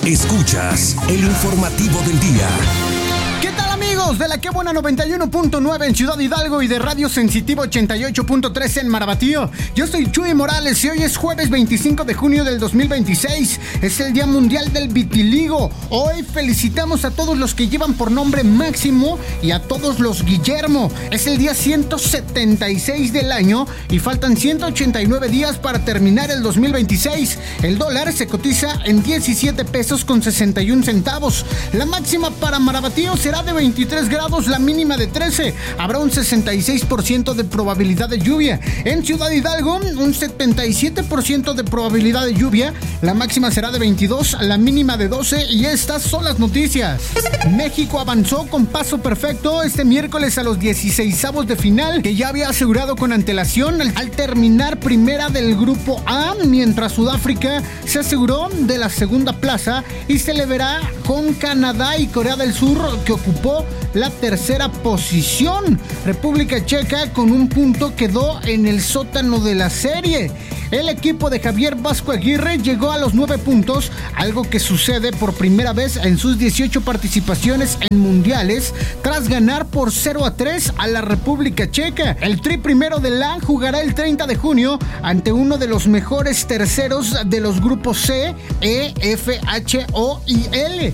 Escuchas el informativo del día. ¿Qué tal, amigos de la Qué Buena 91.9 en Ciudad Hidalgo y de Radio Sensitivo 88.3 en Marabatío? Yo soy Chuy Morales y hoy es jueves 25 de junio del 2026. Es el Día Mundial del Vitiligo. Hoy felicitamos a todos los que llevan por nombre Máximo y a todos los Guillermo. Es el día 176 del año y faltan 189 días para terminar el 2026. El dólar se cotiza en 17 pesos con 61 centavos. La máxima para Marabatío será de 23 grados, la mínima de 13. Habrá un 66% de probabilidad de lluvia. En Ciudad Hidalgo, un 77% de probabilidad de lluvia. La máxima será de 22, la mínima de 12. Y estas son las noticias. México avanzó con paso perfecto este miércoles a los 16avos de final, que ya había asegurado con antelación al terminar primera del grupo A, mientras Sudáfrica se aseguró de la segunda plaza y se le verá con Canadá y Corea del Sur, que ocupó la tercera posición. República Checa con un punto quedó en el sótano de la serie. El equipo de Javier Vasco Aguirre llegó a los 9 puntos, algo que sucede por primera vez en sus 18 participaciones en mundiales, tras ganar por 0-3 a la República Checa. El tri primero de LAN jugará el 30 de junio ante uno de los mejores terceros de los grupos C, E, F, H, O y L.